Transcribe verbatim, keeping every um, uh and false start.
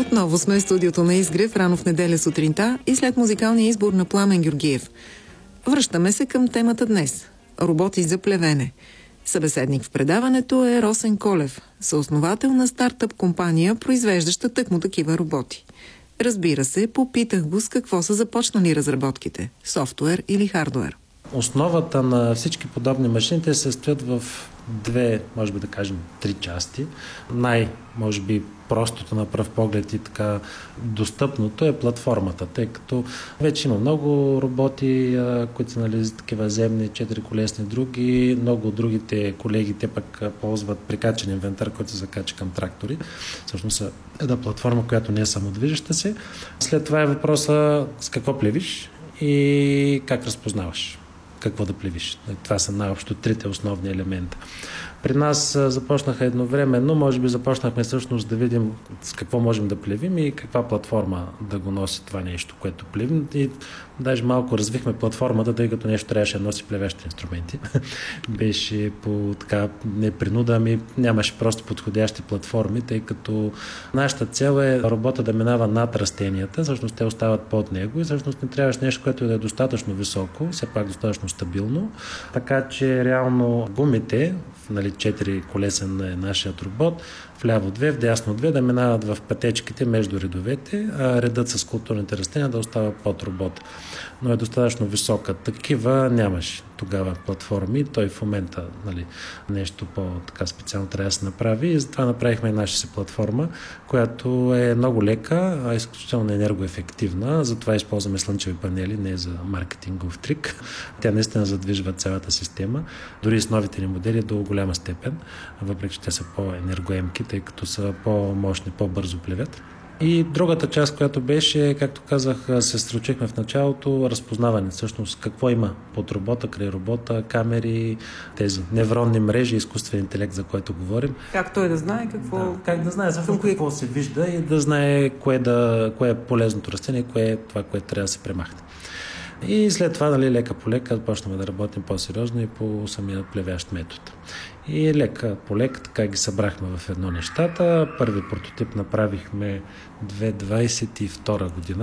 Отново сме в студиото на Изгрев рано в неделя сутринта и след музикалния избор на Пламен Георгиев. Връщаме се към темата днес – роботи за плевене. Събеседник в предаването е Росен Колев, съосновател на стартъп компания, произвеждаща тъкмо такива роботи. Разбира се, попитах го с какво са започнали разработките – софтуер или хардуер. Основата на всички подобни машини те се състоят в две, може би да кажем, три части. Най, може би, простото на пръв поглед и така достъпното е платформата, тъй като вече има много роботи, които са нали, такива земни, четириколесни други. Много от другите колеги, те пък ползват прикачен инвентар, който се закача към трактори. Всъщност е една платформа, която не е самодвижеща се. След това е въпроса с какво плевиш и как разпознаваш какво да плевиш. Това са най-общо трите основни елемента. При нас започнаха едновременно, може би започнахме всъщност да видим с какво можем да плевим и каква платформа да го носи това нещо, което плевим. И даже малко развихме платформата, тъй като нещо трябваше да носи плевещи инструменти. Беше по така не принуда, ами нямаше просто подходящи платформи, тъй като нашата цел е робота да минава над растенията, всъщност те остават под него и всъщност не трябваше нещо, което да е достатъчно високо, все пак достатъчно стабилно, така че реално гумите, нали, четири колесен е нашият робот, вляво две, вдясно две, да минават в пътечките между редовете, а редът с културните растения да остава под робот. Но е достатъчно висока. Такива нямаше тогава платформи. Той в момента нали, нещо по-така специално трябва да се направи и затова направихме нашата си платформа, която е много лека, а изключително енергоефективна. Затова използваме слънчеви панели, не за маркетингов трик. Тя наистина задвижва цялата система, дори с новите ни модели до голяма степен, въпреки че те са по-енергоемки, тъй като са по-мощни, по-бързо плевят. И другата част, която беше, както казах, се стручихме в началото, разпознаване. Всъщност какво има под робота, край робота, камери, тези невронни мрежи, изкуствен интелект, за който говорим. Как той да знае какво... Да, как да знае всъщност какво се вижда и да знае кое, да, кое е полезното растение, кое е това, което трябва да се премахне. И след това, нали, лека по лека, почнахме да работим по-сериозно и по самия плевящ метод. И лека по лека така ги събрахме в едно нещата. Първи прототип направихме две хиляди двадесет и втора година.